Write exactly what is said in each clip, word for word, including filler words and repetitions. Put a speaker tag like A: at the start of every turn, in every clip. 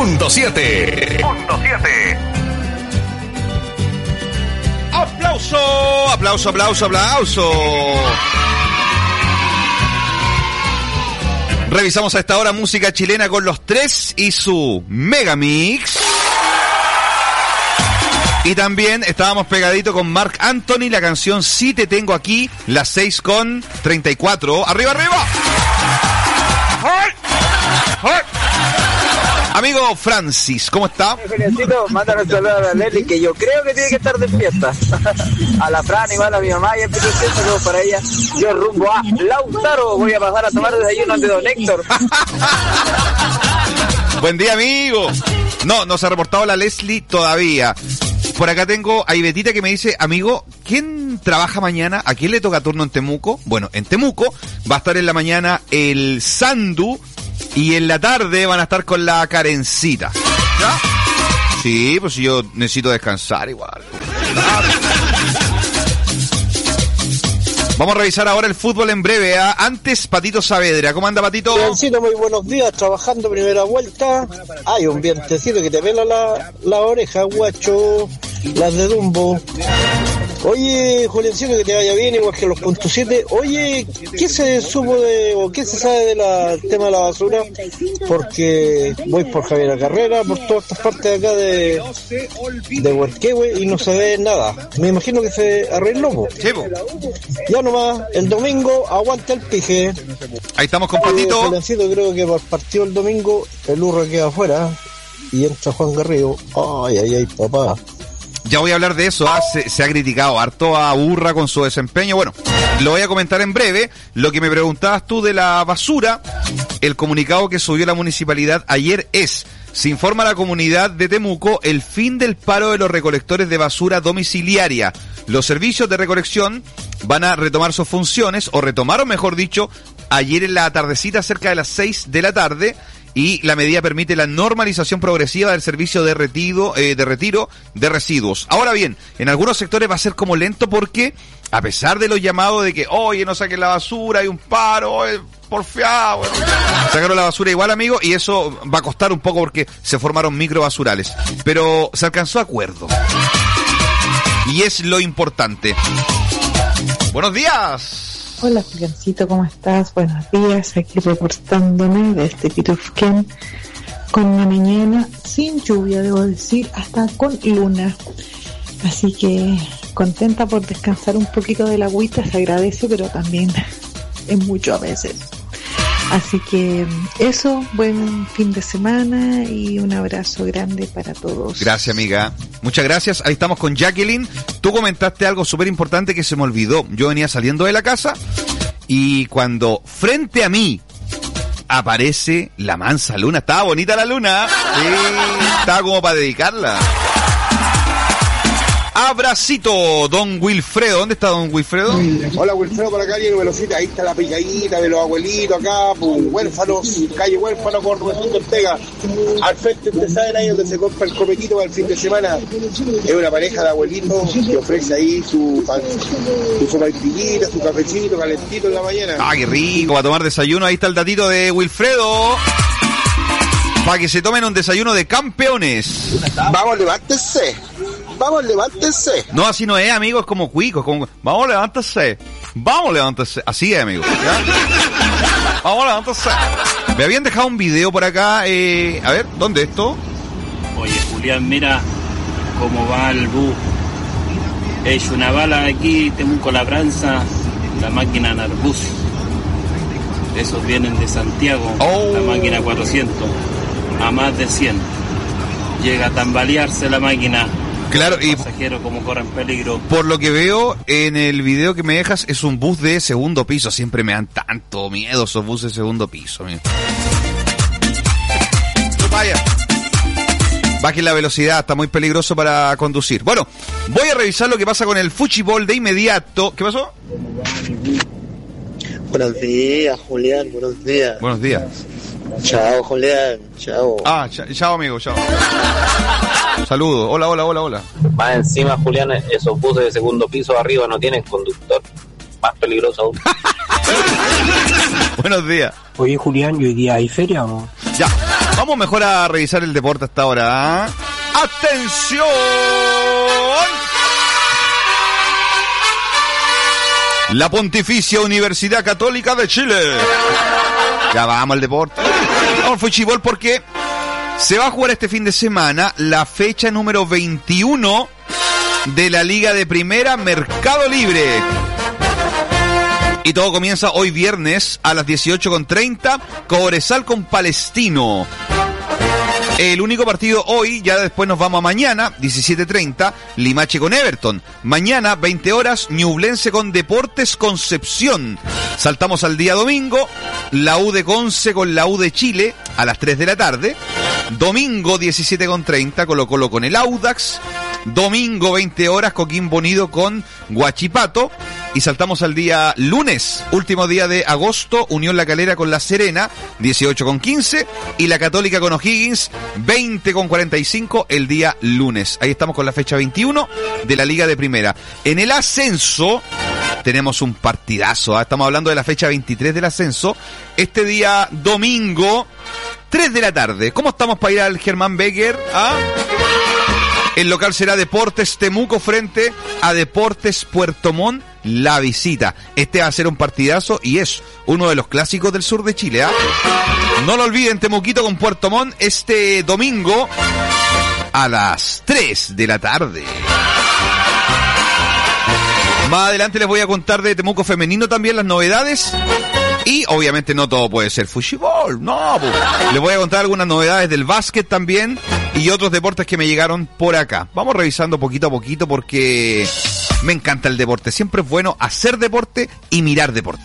A: punto siete. Punto siete.
B: Aplauso, aplauso, aplauso, aplauso. Revisamos a esta hora música chilena con los tres y su Megamix. Y también estábamos pegadito con Marc Anthony, la canción Si Te Tengo Aquí, las seis con treinta y cuatro. ¡Arriba, arriba! ¡Ay! ¡Ay! Amigo Francis, ¿cómo está?
C: Felicito, mándale un saludo a la Leli, que yo creo que tiene que estar de fiesta. A la Fran, igual a mi mamá, y empiezo a hacer saludos para ella. Yo rumbo a Lautaro, voy a pasar a tomar desayuno de Don Héctor.
B: Buen día, amigo. No, no se ha reportado la Leslie todavía. Por acá tengo a Ibetita que me dice, amigo, ¿quién trabaja mañana? ¿A quién le toca turno en Temuco? Bueno, en Temuco va a estar en la mañana el Sandu y en la tarde van a estar con la Karencita. ¿Ya? Sí, pues yo necesito descansar igual. Vamos a revisar ahora el fútbol en breve. ¿eh? Antes, Patito Saavedra. ¿Cómo anda, Patito?
D: Biencito, muy buenos días. Trabajando primera vuelta. Hay un vientecito que te pela la, la oreja, guacho. Las de Dumbo. Oye, Juliancito, que te vaya bien, igual que los puntos siete. Oye, ¿qué se supo de, o qué se sabe del tema de la basura? Porque voy por Javier Carrera, por todas estas partes de acá de, de Huerquehue y no se ve nada. Me imagino que se arregló, po.
B: Sí, po.
D: Ya nomás, el domingo, aguanta el pije.
B: Ahí estamos con Patito.
D: Eh, Juliancito, creo que para el partido el domingo, el Urra queda afuera y entra Juan Garrido. Ay, ay, ay, papá.
B: Ya voy a hablar de eso, ¿ah? se, se ha criticado harto a Urra con su desempeño. Bueno, lo voy a comentar en breve. Lo que me preguntabas tú de la basura, el comunicado que subió la municipalidad ayer es: se informa a la comunidad de Temuco el fin del paro de los recolectores de basura domiciliaria. Los servicios de recolección van a retomar sus funciones, o retomaron, mejor dicho, ayer en la tardecita cerca de las seis de la tarde. Y la medida permite la normalización progresiva del servicio de retiro, eh, de retiro de residuos. Ahora bien, en algunos sectores va a ser como lento porque, a pesar de los llamados de que, oye, no saquen la basura, hay un paro, oye, porfiado, bueno, sacaron la basura igual, amigo, y eso va a costar un poco porque se formaron microbasurales. Pero se alcanzó acuerdo. Y es lo importante. Buenos días.
E: Hola, Juliancito, ¿cómo estás? Buenos días, aquí reportándome desde Pitufquén con una mañana sin lluvia, debo decir, hasta con luna. Así que contenta por descansar un poquito de la agüita, se agradece, pero también es mucho a veces. Así que eso, buen fin de semana y un abrazo grande para todos.
B: Gracias, amiga. Muchas gracias. Ahí estamos con Jacqueline. Tú comentaste algo súper importante que se me olvidó. Yo venía saliendo de la casa y cuando frente a mí aparece la mansa luna. Estaba bonita la luna. Sí, estaba como para dedicarla. Abracito, don Wilfredo. ¿Dónde está don Wilfredo?
F: Hola, Wilfredo, por acá, calle Velocita. Ahí está la picadita de los abuelitos acá, pues, huérfanos, calle Huérfano con Roberto Ortega. Al frente, ustedes saben, ahí donde se compra el copetito para el fin de semana. Es una pareja de abuelitos que ofrece ahí su, su sopaipillita, su cafecito calentito en la mañana.
B: ¡Ah, qué rico! Va a tomar desayuno. Ahí está el datito de Wilfredo. Para que se tomen un desayuno de campeones.
F: Vamos, levántese. Vamos, levántese.
B: No, así no es, amigo, es como cuico, es como, vamos, levántese. Vamos, levántese. Así es, amigo. ¿Ya? Vamos, levántese. Me habían dejado un video por acá, eh, a ver, ¿dónde esto?
G: Oye, Julián, mira cómo va el bus. He hecho una bala aquí, Temuco Labranza, la máquina Narbus. Esos vienen de Santiago, oh. La máquina cuatrocientos, a más de cien. Llega a tambalearse la máquina.
B: Claro, y
G: pasajero como corre en peligro.
B: Por lo que veo en el video que me dejas, es un bus de segundo piso. Siempre me dan tanto miedo esos buses de segundo piso. Mira. Vaya. Bajen la velocidad, está muy peligroso para conducir. Bueno, voy a revisar lo que pasa con el fútbol de inmediato. ¿Qué pasó?
D: Buenos días, Julián, buenos días.
B: Buenos días.
D: Chao, Julián, chao.
B: Ah, ch- chao, amigo, chao. Saludos, hola, hola, hola, hola.
H: Más encima, Julián, esos buses de segundo piso arriba no tienen conductor. Más peligroso aún.
B: Buenos días.
I: Oye, Julián, ¿y hoy día hay feria o no?
B: Ya, Vamos mejor a revisar el deporte hasta ahora. ¿eh? ¡Atención! La Pontificia Universidad Católica de Chile. Ya vamos al deporte. Vamos al fútbol porque se va a jugar este fin de semana la fecha número veintiuno de la Liga de Primera Mercado Libre. Y todo comienza hoy viernes a las dieciocho con treinta, Cobresal con Palestino. El único partido hoy, ya después nos vamos a mañana, diecisiete treinta, Limache con Everton. Mañana, veinte horas, Ñublense con Deportes Concepción. Saltamos al día domingo, la U de Conce con la U de Chile a las tres de la tarde. Domingo, diecisiete con treinta, Colo Colo con el Audax. Domingo, veinte horas, Coquimbo Unido con Huachipato. Y saltamos al día lunes, último día de agosto, Unión La Calera con La Serena, dieciocho con quince, y la Católica con O'Higgins, veinte con cuarenta y cinco, el día lunes. Ahí estamos con la fecha veintiuno de la Liga de Primera. En el ascenso tenemos un partidazo, ¿eh? Estamos hablando de la fecha veintitrés del ascenso, este día domingo, tres de la tarde. ¿Cómo estamos para ir al Germán Becker? ¿Ah? El local será Deportes Temuco frente a Deportes Puerto Montt, la visita. Este va a ser un partidazo y es uno de los clásicos del sur de Chile. ¿eh? No lo olviden, Temuquito con Puerto Montt este domingo a las tres de la tarde. Más adelante les voy a contar de Temuco femenino también las novedades. Y obviamente no todo puede ser fútbol, no, pues. Les voy a contar algunas novedades del básquet también y otros deportes que me llegaron por acá. Vamos revisando poquito a poquito porque me encanta el deporte. Siempre es bueno hacer deporte y mirar deporte.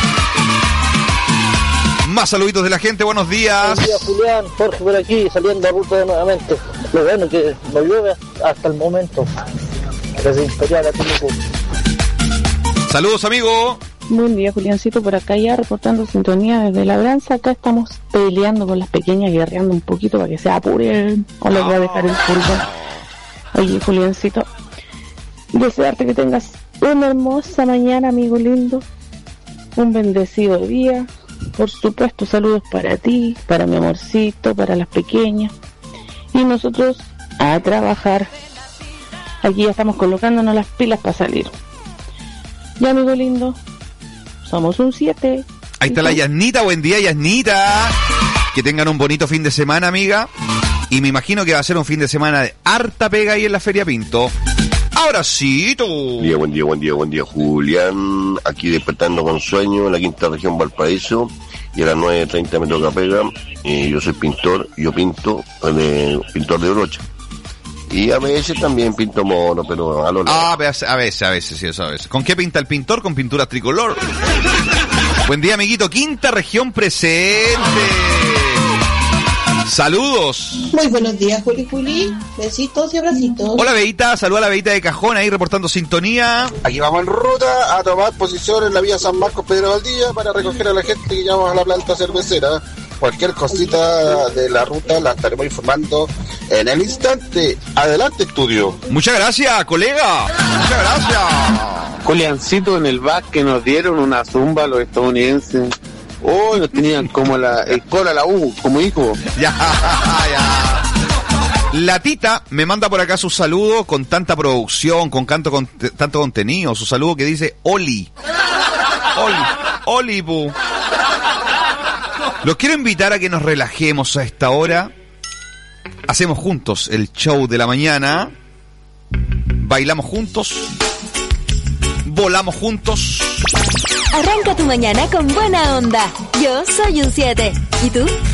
B: Más saluditos de la gente, buenos días.
I: Buenos días, Julián, Jorge por aquí, saliendo a ruta nuevamente. Lo bueno que no llueve hasta el momento. Desde Imperial a Temuco.
B: Saludos, amigo.
J: Buen día, Juliancito, por acá ya reportando sintonía desde Labranza. Acá estamos peleando con las pequeñas, guerreando un poquito para que se apuren o les voy a dejar el fútbol. Oye, Juliancito, desearte que tengas una hermosa mañana, amigo lindo, un bendecido día. Por supuesto, saludos para ti, para mi amorcito, para las pequeñas. Y nosotros a trabajar. Aquí ya estamos colocándonos las pilas para salir. Ya, amigo lindo, somos un siete.
B: Ahí está la Yasnita, buen día, Yasnita. Que tengan un bonito fin de semana, amiga. Y me imagino que va a ser un fin de semana de harta pega ahí en la Feria Pinto. Ahora sí, tú.
K: Buen día, buen día, buen día, buen día, Julián. Aquí despertando con sueño en la quinta región Valparaíso. Y a las nueve treinta me toca pega. Y yo soy pintor, yo pinto, eh, pintor de brocha. Y a veces también pinto mono, pero a lo largo.
B: Ah, a veces, a veces, a veces, sí, eso a veces. ¿Con qué pinta el pintor? Con pintura tricolor. Buen día, amiguito. Quinta región presente. Saludos.
L: Muy buenos días, Juli Juli. Besitos y abracitos.
B: Hola, Beita. Saluda a la Beita de Cajón ahí reportando sintonía.
F: Aquí vamos en ruta a tomar posición en la vía San Marcos Pedro Valdivia para recoger a la gente que llamamos a la planta cervecera. Cualquier cosita de la ruta la estaremos informando en el instante. Adelante, estudio.
B: Muchas gracias, colega. Muchas gracias.
M: Juliancito, en el básquet nos dieron una zumba a los estadounidenses. Hoy oh, nos tenían como la, el coro a la U, como hijo.
B: Ya, ya. La Tita me manda por acá su saludo con tanta producción, con, canto, con t- tanto contenido. Su saludo que dice Oli. Oli. Oli, pu. Los quiero invitar a que nos relajemos a esta hora. Hacemos juntos el show de la mañana. Bailamos juntos. Volamos juntos.
N: Arranca tu mañana con buena onda. Yo soy un siete. ¿Y tú?